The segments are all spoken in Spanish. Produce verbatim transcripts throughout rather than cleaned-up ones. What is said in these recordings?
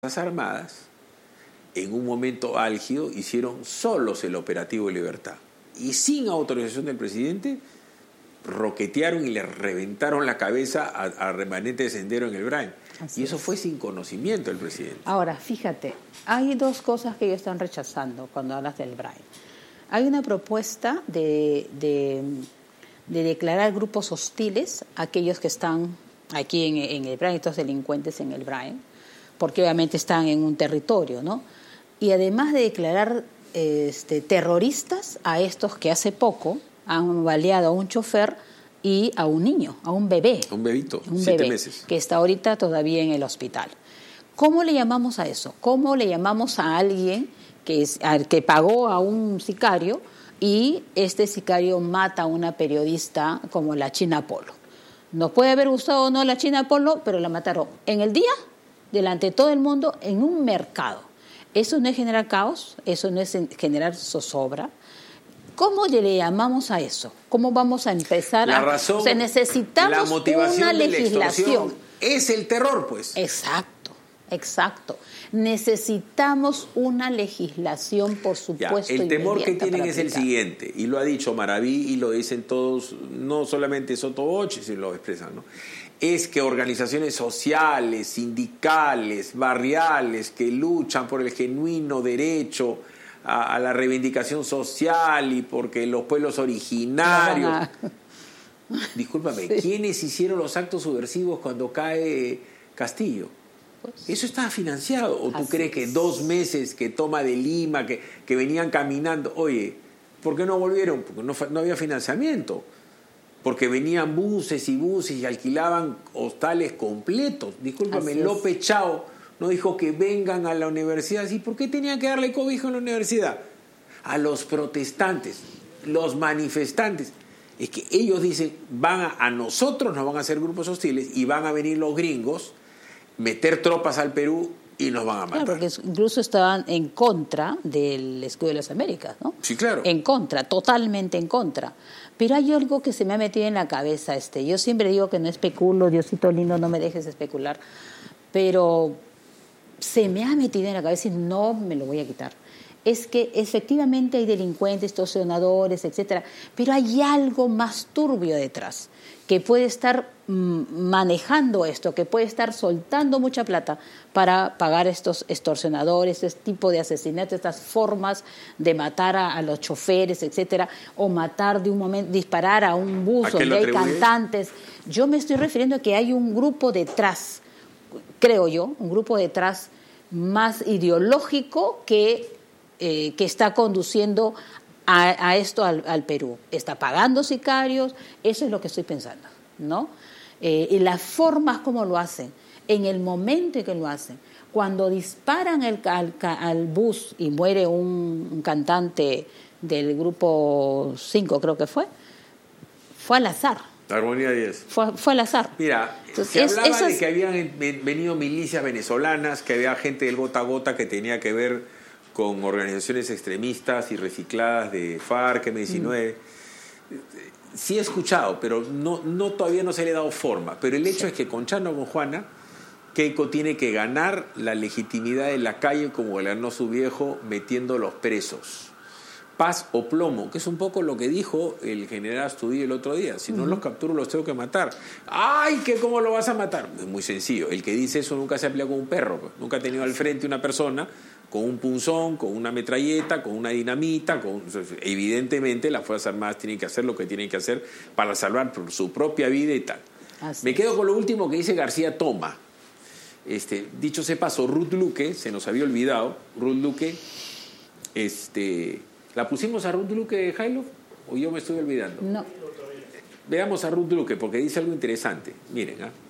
Las Armadas, en un momento álgido, hicieron solos el operativo de Libertad. Y sin autorización del presidente, roquetearon y le reventaron la cabeza a, a remanente de Sendero en el Brain. Así y eso es. Fue sin conocimiento del presidente. Ahora, fíjate, hay dos cosas que ellos están rechazando cuando hablas del Brain. Hay una propuesta de, de, de declarar grupos hostiles a aquellos que están aquí en, en el Brain, estos delincuentes en el Brain, porque obviamente están en un territorio, ¿no? Y además de declarar este, terroristas a estos que hace poco han baleado a un chofer y a un niño, a un bebé. Un bebito, un siete bebé, meses. Que está ahorita todavía en el hospital. ¿Cómo le llamamos a eso? ¿Cómo le llamamos a alguien que, es, a, que pagó a un sicario y este sicario mata a una periodista como la China Polo? Nos puede haber gustado o no la China Polo, pero la mataron en el día, delante de todo el mundo, en un mercado. Eso no es generar caos, eso no es generar zozobra. ¿Cómo le llamamos a eso? ¿Cómo vamos a empezar la a...? Razón, o sea, necesitamos la motivación una de legislación. La es el terror, pues. Exacto, exacto. Necesitamos una legislación, por supuesto. Ya, el temor que tienen es aplicar. el siguiente, y lo ha dicho Maraví y lo dicen todos, no solamente Soto Boche, sino lo expresan, ¿no? Es que organizaciones sociales, sindicales, barriales, que luchan por el genuino derecho a, a la reivindicación social y porque los pueblos originarios... A... Discúlpame, sí. ¿Quiénes hicieron los actos subversivos cuando cae Castillo? Pues, eso estaba financiado. ¿O tú crees es. que dos meses que toma de Lima, que, que venían caminando? Oye, ¿por qué no volvieron? Porque no, no había financiamiento. Porque venían buses y buses y alquilaban hostales completos. Discúlpame, López Chao no dijo que vengan a la universidad. ¿Y por qué tenían que darle cobijo en la universidad? A los protestantes, los manifestantes. Es que ellos dicen, van a, a nosotros nos van a hacer grupos hostiles y van a venir los gringos, meter tropas al Perú y nos van a matar. Claro, porque incluso estaban en contra del escudo de las Américas, ¿no? Sí, claro. En contra, totalmente en contra. Pero hay algo que se me ha metido en la cabeza. Este, yo siempre digo que no especulo, Diosito lindo, no me dejes especular. Pero se me ha metido en la cabeza y no me lo voy a quitar. Es que efectivamente hay delincuentes, extorsionadores, etcétera, pero hay algo más turbio detrás, que puede estar mmm, manejando esto, que puede estar soltando mucha plata para pagar estos extorsionadores, este tipo de asesinatos, estas formas de matar a, a los choferes, etcétera, o matar de un momento, disparar a un bus donde hay cantantes. Yo me estoy refiriendo a que hay un grupo detrás, creo yo, un grupo detrás más ideológico que Eh, que está conduciendo a, a esto al, al Perú. Está pagando sicarios, eso es lo que estoy pensando, ¿no? Eh, y las formas como lo hacen, en el momento en que lo hacen, cuando disparan el, al, al bus y muere un, un cantante del grupo cinco, creo que fue, fue al azar. Armonía diez. Fue, fue al azar. Mira, Entonces, se es, hablaba esas... de que habían venido milicias venezolanas, que había gente del gota a gota que tenía que ver con organizaciones extremistas y recicladas de FARC, eme diecinueve. Mm. Sí he escuchado, pero no, no todavía no se le ha dado forma. Pero el hecho sí. es que con Chano o con Juana, Keiko tiene que ganar la legitimidad de la calle como ganó su viejo metiéndolos presos. Paz o plomo, que es un poco lo que dijo el general Astudillo el otro día. Si no uh-huh. los capturo, los tengo que matar. ¡Ay, que cómo lo vas a matar! Es muy sencillo. El que dice eso nunca se ha peleado con un perro. Pues. Nunca ha tenido al frente una persona con un punzón, con una metralleta, con una dinamita. Con... Evidentemente, las Fuerzas Armadas tienen que hacer lo que tienen que hacer para salvar por su propia vida y tal. Así Me quedo con lo último que dice García Toma. Este, dicho sea paso, Ruth Luque, se nos había olvidado, Ruth Luque, este... ¿La pusimos a Ruth Luque, Jailo? ¿O yo me estoy olvidando? No. Veamos a Ruth Luque, porque dice algo interesante. Miren, ¿ah? ¿eh?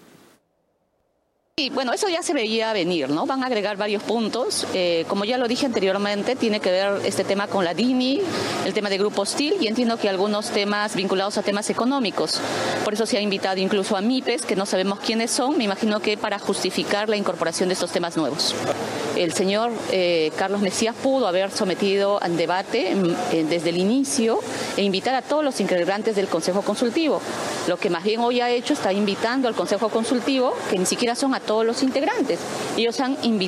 Y bueno, eso ya se veía venir, ¿no? Van a agregar varios puntos. Eh, como ya lo dije anteriormente, tiene que ver este tema con la D I N I, el tema de grupo hostil, y entiendo que algunos temas vinculados a temas económicos. Por eso se ha invitado incluso a MIPES, que no sabemos quiénes son, me imagino que para justificar la incorporación de estos temas nuevos. El señor eh, Carlos Mesías pudo haber sometido al debate eh, desde el inicio e invitar a todos los integrantes del Consejo Consultivo. Lo que más bien hoy ha hecho está invitando al Consejo Consultivo, que ni siquiera son a todos los integrantes. Ellos han invitado